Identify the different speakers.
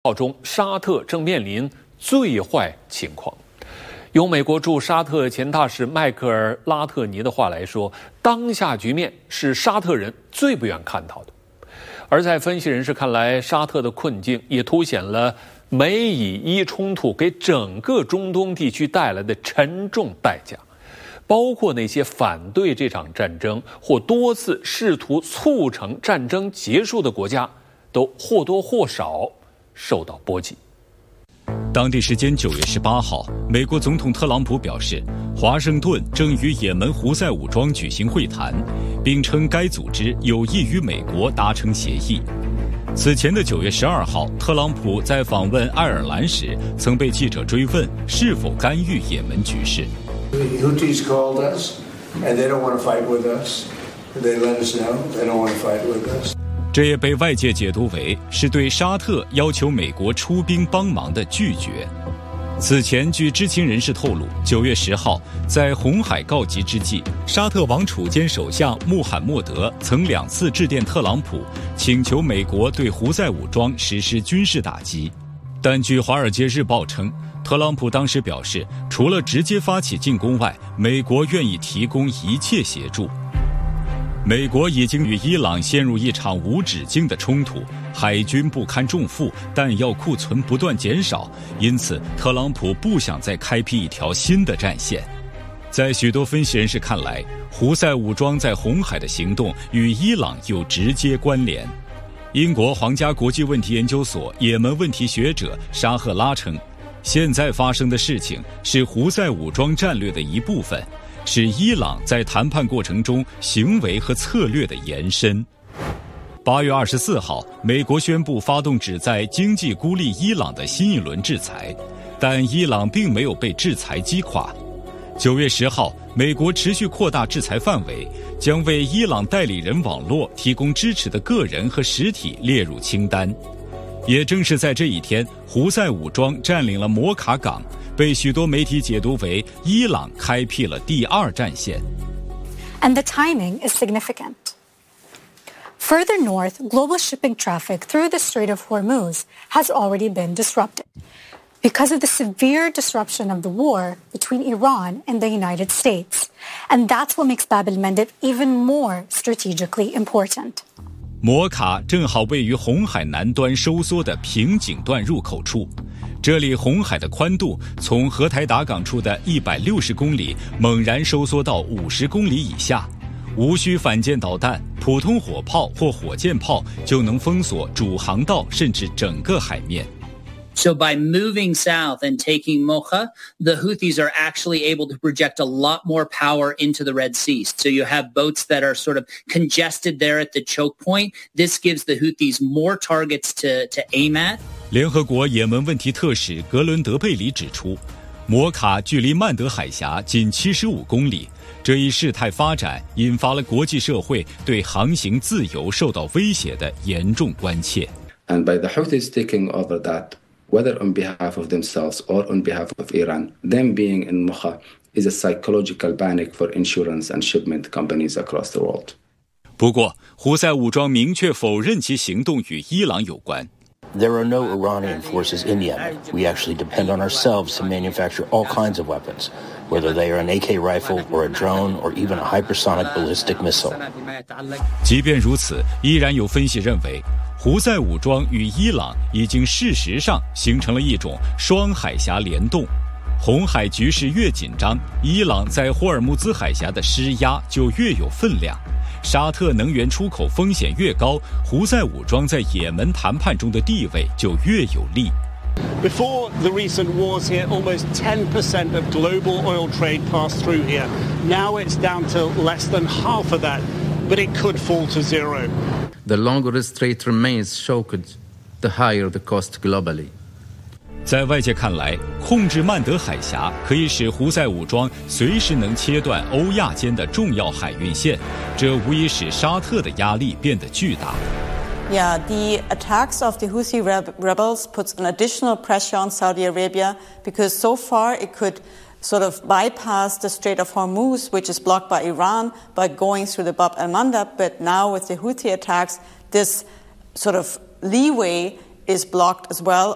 Speaker 1: 报中，沙特正面临最坏情况。用美国驻沙特前大使迈克尔·拉特尼的话来说，当下局面是沙特人最不愿看到的。而在分析人士看来，沙特的困境也凸显了美以伊冲突给整个中东地区带来的沉重代价，包括那些反对这场战争或多次试图促成战争结束的国家，都或多或少受到波及。
Speaker 2: 当地时间9月18号，美国总统特朗普表示，华盛顿正与也门胡塞武装举行会谈，并称该组织有意与美国达成协议。此前的9月12号，特朗普在访问爱尔兰时，曾被记者追问是否干预也门局势。
Speaker 3: Houthis called us, and they don't want to fight with us. They let us know they don't want to fight with us.
Speaker 2: 这也被外界解读为是对沙特要求美国出兵帮忙的拒绝。此前，据知情人士透露，9月10号，在红海告急之际，沙特王储兼首相穆罕默德曾2次致电特朗普，请求美国对胡塞武装实施军事打击。但据《华尔街日报》称，特朗普当时表示，除了直接发起进攻外，美国愿意提供一切协助。美国已经与伊朗陷入一场无止境的冲突，海军不堪重负，弹药库存不断减少，因此特朗普不想再开辟一条新的战线。在许多分析人士看来，胡塞武装在红海的行动与伊朗有直接关联。英国皇家国际问题研究所也门问题学者沙赫拉称，现在发生的事情是胡塞武装战略的一部分，是伊朗在谈判过程中行为和策略的延伸。8月24号，美国宣布发动旨在经济孤立伊朗的新一轮制裁，但伊朗并没有被制裁击垮。9月10号，美国持续扩大制裁范围，将为伊朗代理人网络提供支持的个人和实体列入清单。也正是在这一天，胡塞武装占领了摩卡港，被许多媒体解读为伊朗开辟了第2战线。
Speaker 4: And the timing is significant. Further north, global shipping traffic through the Strait of Hormuz has already been disrupted because of the severe disruption of the war between Iran and the United States. And that's what makes Bab el-Mandeb even more strategically important.
Speaker 2: 摩卡正好位于红海南端收缩的瓶颈段入口处，这里红海的宽度从荷台达港处的160公里猛然收缩到50公里以下，无需反舰导弹、普通火炮或火箭炮就能封锁主航道甚至整个海面。
Speaker 5: So by moving south and taking Mocha, the Houthis are actually able to project a lot more power into the Red Sea. So you have boats that are sort of congested there at the choke point. This gives the Houthis more targets to aim at.
Speaker 2: 联合国也门问题特使格伦德贝里指出，摩卡距离曼德海峡仅75公里，这一事态发展引发了国际社会对航行自由受到威胁的严重关切。
Speaker 6: And by the Houthis taking over that,whether on behalf of themselves or on behalf of Iran, them being in Mocha is a psychological panic for insurance and shipment companies across the world.
Speaker 2: 不过，胡塞武装明确否认其行动与伊朗有关。
Speaker 7: There are no Iranian forces in Yemen. We actually depend on ourselves to manufacture all kinds of weapons, whether they are an AK rifle or a drone or even a hypersonic ballistic missile.
Speaker 2: 即便如此，依然有分析认为，胡塞武装与伊朗已经事实上形成了一种双海峡联动。红海局势越紧张，伊朗在霍尔木兹海峡的施压就越有分量。沙特能源出口风险越高，胡塞武装在也门谈判中的地位就越有利。
Speaker 8: Before the recent wars here, almost 10% of global oil trade passed through here. Now it's down to less than half of that, but it could fall to zero.
Speaker 9: The longer the strait remains choked, the higher the cost globally.
Speaker 2: 在外界看来，控制曼德海峡可以使胡塞武装随时能切断欧亚间的重要海运线，这无疑使沙特的压力变得巨大。
Speaker 10: Yeah, the attacks of the Houthi rebels puts an additional pressure on Saudi Arabia because so far it could sort of bypass the Strait of Hormuz, which is blocked by Iran, by going through the Bab el-Mandeb. But now with the Houthi attacks, this sort of leeway is blocked as well.